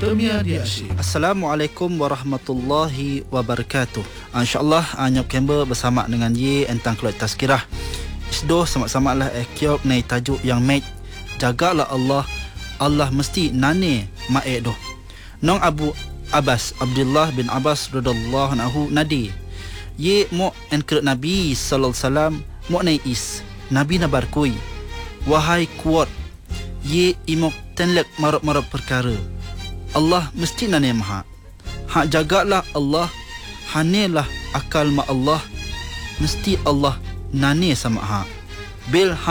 Premier di Asyik. Assalamualaikum warahmatullahi wabarakatuh. InsyaAllah Nyok Kember bersama dengan Ye tentang keluar tazkirah. Isdoh sama-sama lah ekyok nai tajuk yang mek jagalah Allah. Allah mesti nane maek doh. Nong Abu Abbas Abdullah bin Abbas radhiyallahu anhu nadi. Ye mo engker Nabi sallallahu alaihi wasallam mo nai is. Nabi na barkui. Wahai kuat. Ye imok tenlek marap-marap perkara. Allah mesti nane maha. Hak jagalah Allah. Hanelah akal ma Allah. Mesti Allah nane sama hak. Bil